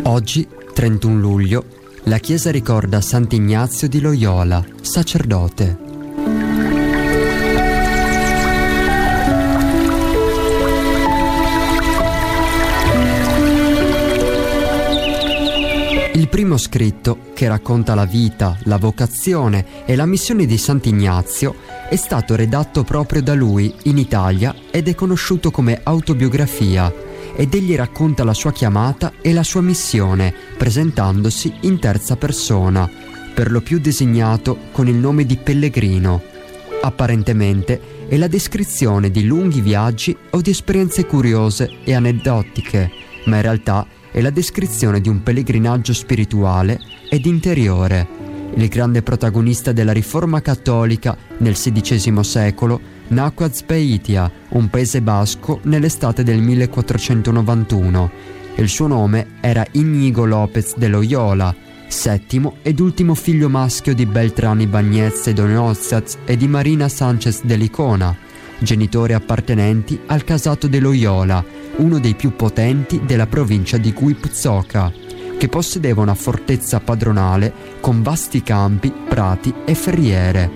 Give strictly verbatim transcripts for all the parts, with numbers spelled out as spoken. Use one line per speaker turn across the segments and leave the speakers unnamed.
Oggi, trentuno luglio, la Chiesa ricorda Sant'Ignazio di Loyola, sacerdote. Il primo scritto, che racconta la vita, la vocazione e la missione di Sant'Ignazio, è stato redatto proprio da lui in Italia ed è conosciuto come autobiografia, ed egli racconta la sua chiamata e la sua missione, presentandosi in terza persona, per lo più designato con il nome di pellegrino. Apparentemente è la descrizione di lunghi viaggi o di esperienze curiose e aneddotiche, ma in realtà è la descrizione di un pellegrinaggio spirituale ed interiore. Il grande protagonista della Riforma cattolica nel sedicesimo secolo nacque a Azpeitia, un paese basco, nell'estate del millequattrocentonovantuno. Il suo nome era Íñigo López de Loyola, settimo ed ultimo figlio maschio di Beltrán Ibáñez e Donózatz e di Marina Sánchez de Licona, genitori appartenenti al casato de Loyola, uno dei più potenti della provincia di Guipúzcoa, che possedeva una fortezza padronale con vasti campi, prati e ferriere.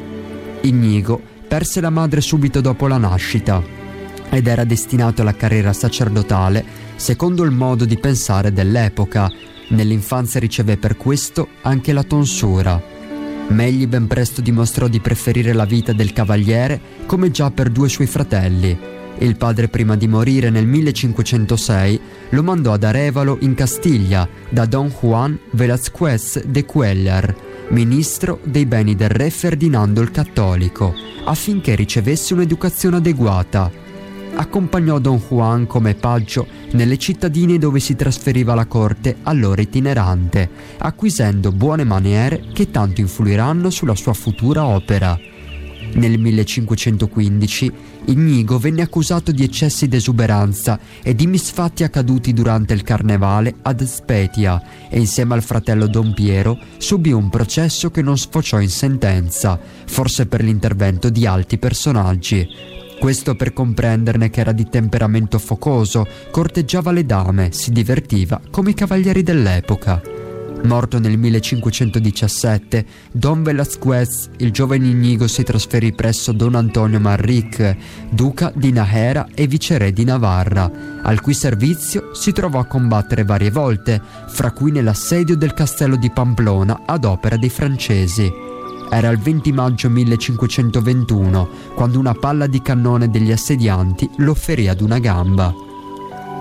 Íñigo perse la madre subito dopo la nascita ed era destinato alla carriera sacerdotale secondo il modo di pensare dell'epoca. Nell'infanzia riceve per questo anche la tonsura. Ma egli ben presto dimostrò di preferire la vita del cavaliere, come già per due suoi fratelli. Il padre, prima di morire nel millecinquecentosei, lo mandò ad Arévalo in Castiglia da Don Juan Velázquez de Cuéllar, ministro dei beni del re Ferdinando il Cattolico, affinché ricevesse un'educazione adeguata. Accompagnò Don Juan come paggio nelle cittadine dove si trasferiva la corte, allora itinerante, acquisendo buone maniere che tanto influiranno sulla sua futura opera. Nel millecinquecentoquindici Íñigo venne accusato di eccessi d'esuberanza e di misfatti accaduti durante il carnevale ad Azpeitia e insieme al fratello Don Piero subì un processo che non sfociò in sentenza, forse per l'intervento di alti personaggi. Questo per comprenderne che era di temperamento focoso, corteggiava le dame, si divertiva come i cavalieri dell'epoca. Morto nel millecinquecentodiciassette, Don Velázquez, il giovane Íñigo si trasferì presso Don Antonio Manrique, duca di Nájera e viceré di Navarra, al cui servizio si trovò a combattere varie volte, fra cui nell'assedio del castello di Pamplona ad opera dei francesi. Era il venti maggio millecinquecentoventuno, quando una palla di cannone degli assedianti lo ferì ad una gamba.